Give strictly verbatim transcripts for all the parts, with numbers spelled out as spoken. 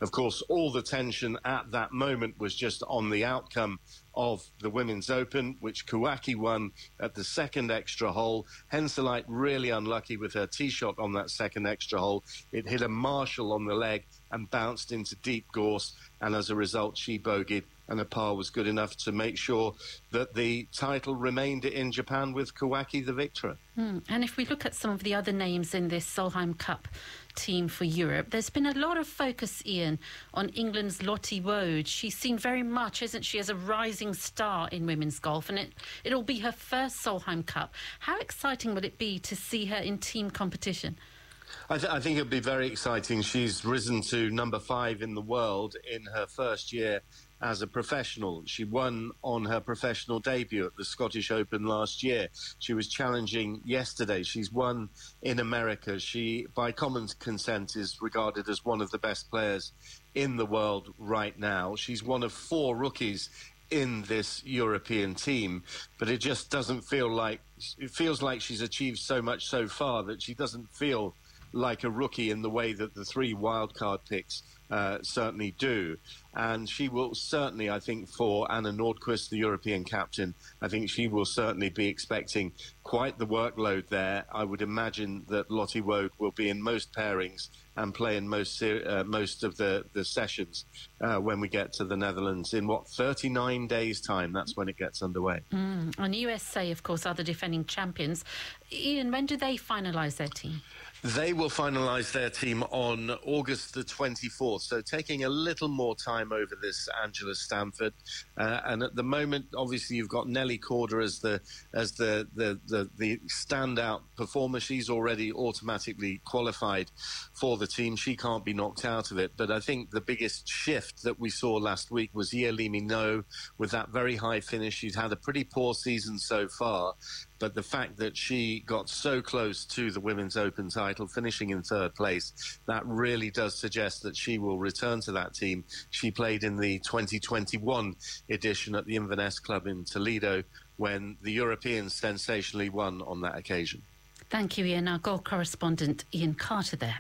Of course, all the tension at that moment was just on the outcome of the Women's Open, which Kouaki won at the second extra hole. Henseleit really unlucky with her tee shot on that second extra hole. It hit a marshal on the leg and bounced into deep gorse, and as a result she bogeyed, and a par was good enough to make sure that the title remained in Japan with Kouaki the victor. Mm. And if we look at some of the other names in this Solheim Cup team for Europe, there's been a lot of focus, Ian, on England's Lottie Wood. She's seen very much, isn't she, as a rising star in women's golf, and it, it'll be her first Solheim Cup. How exciting would it be to see her in team competition? I, th- I think it'll be very exciting. She's risen to number five in the world in her first year as a professional. She won on her professional debut at the Scottish Open last year. She was challenging yesterday. She's won in America. She, by common consent, is regarded as one of the best players in the world right now. She's one of four rookies in this European team, but it just doesn't feel like, it feels like she's achieved so much so far that she doesn't feel like a rookie in the way that the three wildcard picks uh, certainly do. And she will certainly, I think, for Anna Nordqvist, the European captain, I think she will certainly be expecting quite the workload there. I would imagine that Lottie Wood will be in most pairings and play in most uh, most of the, the sessions uh, when we get to the Netherlands in, what, thirty-nine days' time. That's when it gets underway. Mm. And U S A, of course, are the defending champions. Ian, when do they finalise their team? They will finalise their team on August the twenty-fourth, so taking a little more time over this, Angela Stanford. Uh, and at the moment, obviously, you've got Nelly Corder as the as the, the, the, the standout performer. She's already automatically qualified for the team. She can't be knocked out of it. But I think the biggest shift that we saw last week was Yealimi No with that very high finish. She's had a pretty poor season so far. But the fact that she got so close to the Women's Open title, finishing in third place, that really does suggest that she will return to that team. She played in the twenty twenty-one edition at the Inverness Club in Toledo when the Europeans sensationally won on that occasion. Thank you, Ian. Our golf correspondent, Ian Carter, there.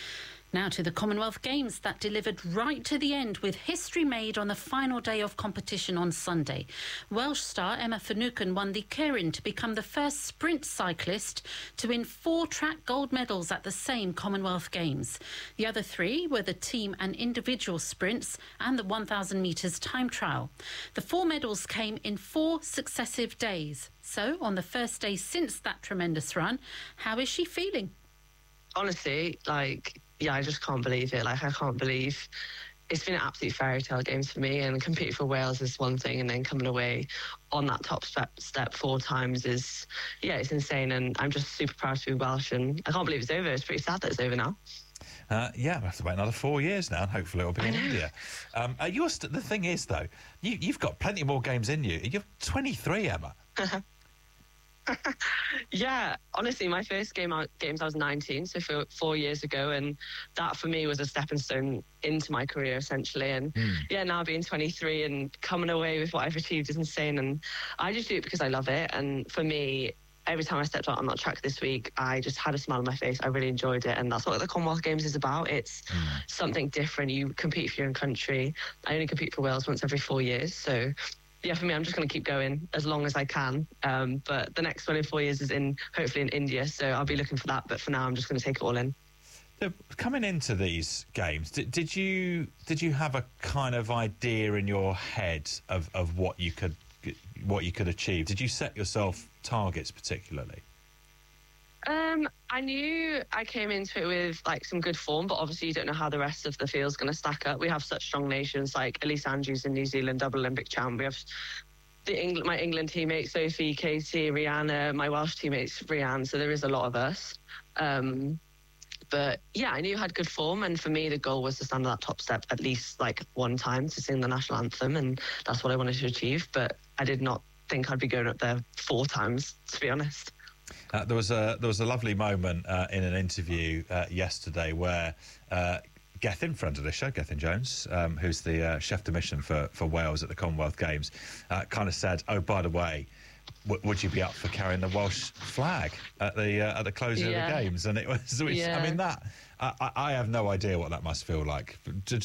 Now to the Commonwealth Games that delivered right to the end with history made on the final day of competition on Sunday. Welsh star Emma Finucane won the Keirin to become the first sprint cyclist to win four track gold medals at the same Commonwealth Games. The other three were the team and individual sprints and the one thousand metres time trial. The four medals came in four successive days. So, on the first day since that tremendous run, how is she feeling? Honestly, like... yeah, I just can't believe it. Like, I can't believe it's been an absolute fairy tale games for me, and competing for Wales is one thing, and then coming away on that top step, step four times is, yeah, it's insane, and I'm just super proud to be Welsh, and I can't believe it's over. It's pretty sad that it's over now. Uh, yeah, we have to wait another four years now, and hopefully it'll be in India. Um, uh, you're st- the thing is, though, you, you've got plenty more games in you. You're twenty-three, Emma. Yeah, honestly, my first game out, games I was nineteen, so for four years ago, and that for me was a stepping stone into my career, essentially. And mm. yeah, now being twenty-three and coming away with what I've achieved is insane, and I just do it because I love it. And for me, every time I stepped out on that track this week, I just had a smile on my face. I really enjoyed it, and that's what the Commonwealth Games is about. It's mm. something different. You compete for your own country. I only compete for Wales once every four years, so yeah, for me, I'm just going to keep going as long as I can. Um, but the next one in four years is in, hopefully in India, so I'll be looking for that. But for now, I'm just going to take it all in. So coming into these games, did, did you did you have a kind of idea in your head of, of what you could what you could achieve? Did you set yourself targets particularly? Um, I knew I came into it with like some good form, but obviously you don't know how the rest of the field's going to stack up. We have such strong nations like Elise Andrews in New Zealand, double Olympic champ. We have the England, my England teammates, Sophie, Katie, Rihanna, my Welsh teammates, Rianne. So there is a lot of us. Um, but yeah, I knew I had good form, and for me the goal was to stand on that top step at least like one time to sing the national anthem, and that's what I wanted to achieve. But I did not think I'd be going up there four times, to be honest. Uh, there was a there was a lovely moment uh, in an interview uh, yesterday where uh, Gethin, friend of the show, Gethin Jones, um, who's the uh, chef de mission for, for Wales at the Commonwealth Games, uh, kind of said, "Oh, by the way, w- would you be up for carrying the Welsh flag at the uh, at the closing yeah. of the games?" And it was, which, yeah. I mean, that I, I have no idea what that must feel like.